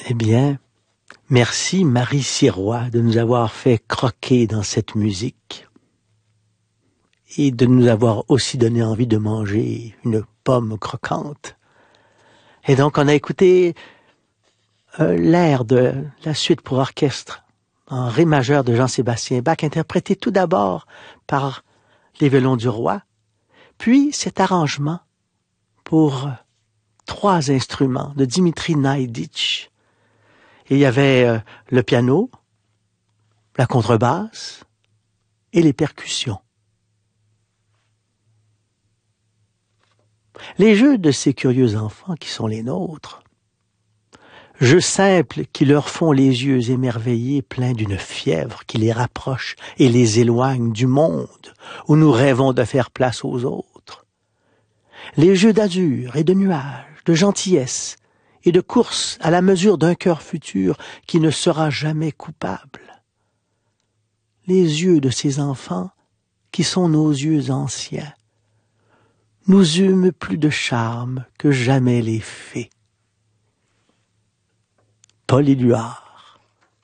Eh bien, merci Marie Sirois de nous avoir fait croquer dans cette musique et de nous avoir aussi donné envie de manger une pomme croquante. Et donc, on a écouté l'air de la suite pour orchestre en ré majeur de Jean-Sébastien Bach, interprété tout d'abord par les violons du roi, puis cet arrangement pour 3 instruments de Dimitri Naïditch. Et il y avait le piano, la contrebasse et les percussions. Les jeux de ces curieux enfants qui sont les nôtres, jeux simples qui leur font les yeux émerveillés pleins d'une fièvre qui les rapproche et les éloigne du monde où nous rêvons de faire place aux autres. Les jeux d'azur et de nuages, de gentillesse et de course à la mesure d'un cœur futur qui ne sera jamais coupable. Les yeux de ces enfants qui sont nos yeux anciens nous eûmes plus de charme que jamais les fées. Paul Éluard.